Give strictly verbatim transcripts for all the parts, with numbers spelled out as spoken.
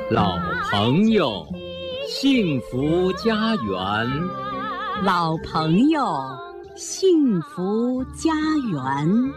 老朋友，幸福家园。 老朋友，幸福家园。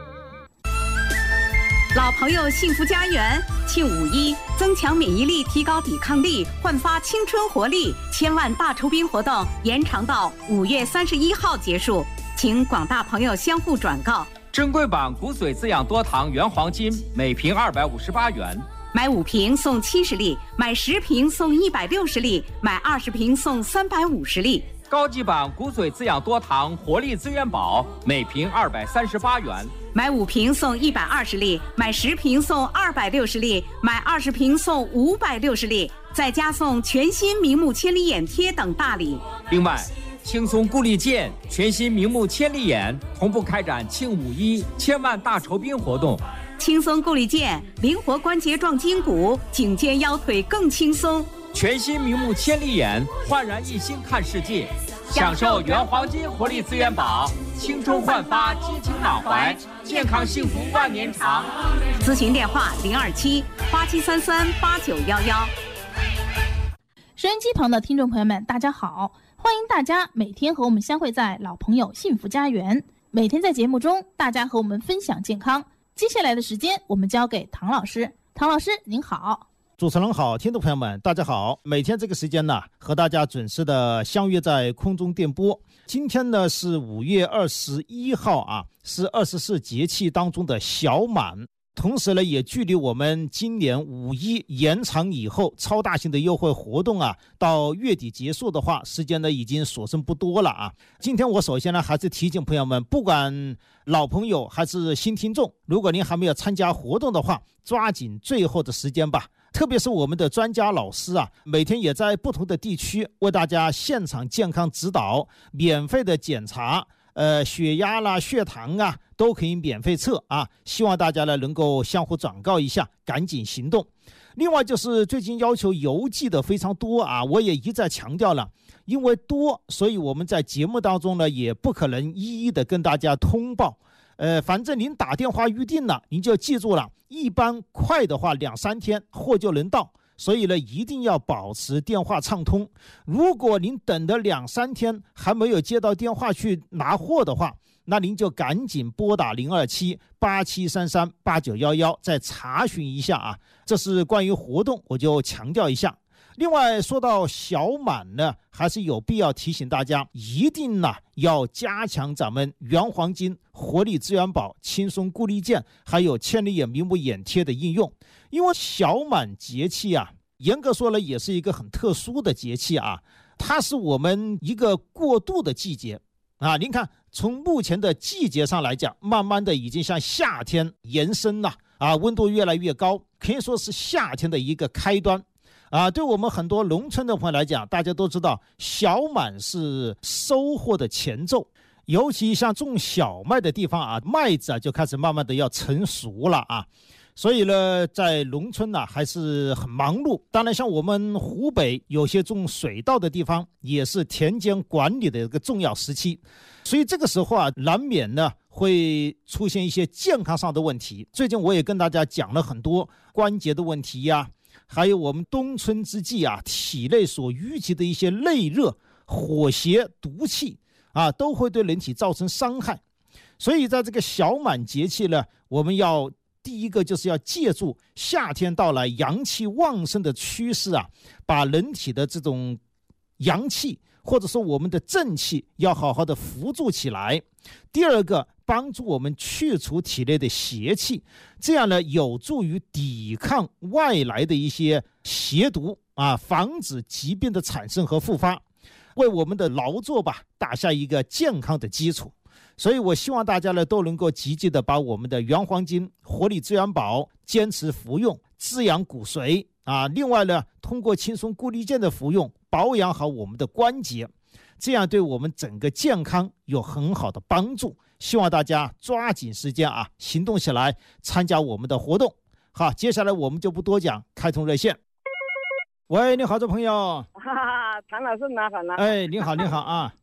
老朋友幸福家园庆五一，增强免疫力，提高抵抗力，焕发青春活力。千万大酬宾活动延长到五月三十一号结束，请广大朋友相互转告。 珍贵版骨髓滋养多糖原黄金每瓶二百五十八元， 买五瓶送七十粒，买十瓶送一百六十粒，买二十瓶送三百五十粒。 高级版骨髓滋养多糖活力资源宝每瓶二百三十八元， 买五瓶送一百二十粒，买十瓶送二百六十粒，买二十瓶送五百六十粒，再加送全新明目千里眼贴等大礼。 另外，轻松固力健全新明目千里眼同步开展庆五一千万大酬宾活动。 轻松固力健，灵活关节壮筋骨，颈肩腰腿更轻松。 全新明目千里眼，焕然一新看世界，享受原黄金活力资源宝，青春焕发，激情满怀，健康幸福万年长。 咨询电话零二七八七三三八九幺幺。 收音机旁的听众朋友们，大家好，欢迎大家每天和我们相会在老朋友幸福家园。每天在节目中，大家和我们分享健康。接下来的时间，我们交给唐老师。唐老师，您好。 主持人好，听众朋友们大家好。每天这个时间呢，和大家准时的相约在空中电波。今天呢是五月二十一号啊，是二十四节气当中的小满，同时呢也距离我们今年五一延长以后超大型的优惠活动啊，到月底结束的话，时间呢已经所剩不多了啊。今天我首先呢还是提醒朋友们，不管老朋友还是新听众，如果您还没有参加活动的话，抓紧最后的时间吧。特别是我们的专家老师啊，每天也在不同的地区为大家现场健康指导，免费的检查，呃，血压啦、血糖啊，都可以免费测啊。希望大家呢能够相互转告一下，赶紧行动。另外就是最近要求邮寄的非常多啊，我也一再强调了，因为多，所以我们在节目当中呢也不可能一一的跟大家通报。呃，反正您打电话预定了，您就记住了，一般快的话两三天货就能到，所以呢一定要保持电话畅通。如果您等的两三天还没有接到电话去拿货的话，那您就赶紧拨打零二七八七三三八九一一再查询一下啊。这是关于活动，我就强调一下。另外说到小满呢，还是有必要提醒大家，一定呢要加强咱们原黄金活力资源宝、轻松固力健还有千里眼明目眼贴的应用。因为小满节气啊，严格说了也是一个很特殊的节气啊，它是我们一个过渡的季节啊。您看从目前的季节上来讲，慢慢的已经向夏天延伸了啊，温度越来越高，可以说是夏天的一个开端啊。对我们很多农村的朋友来讲，大家都知道小满是收获的前奏，尤其像种小麦的地方啊，麦子啊就开始慢慢的要成熟了啊。所以呢，在农村呢、啊、还是很忙碌。当然像我们湖北有些种水稻的地方，也是田间管理的一个重要时期，所以这个时候啊，难免呢会出现一些健康上的问题。最近我也跟大家讲了很多关节的问题呀、啊，还有我们冬春之际啊，体内所淤积的一些内热、火邪、毒气啊，都会对人体造成伤害。所以在这个小满节气呢，我们要第一个就是要借助夏天到来阳气旺盛的趋势啊，把人体的这种阳气或者说我们的正气要好好的扶助起来。第二个，帮助我们去除体内的邪气，这样呢有助于抵抗外来的一些邪毒啊，防止疾病的产生和复发，为我们的劳作吧打下一个健康的基础。所以我希望大家呢都能够积极的把我们的原黄金活力资源宝坚持服用，滋养骨髓啊。另外呢，通过轻松固力健的服用，保养好我们的关节，这样对我们整个健康有很好的帮助。希望大家抓紧时间啊，行动起来，参加我们的活动。好，接下来我们就不多讲，开通热线。喂，你好，这朋友。 哈哈，唐老师，麻烦了。 哎，你好，你好啊。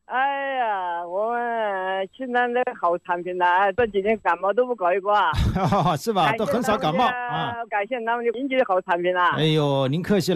哎呀，我们现在的好产品了，这几年感冒都不搞一个啊， 是吧？都很少感冒啊。 感谢他们引进的好产品啊。 哎呦，您客气了。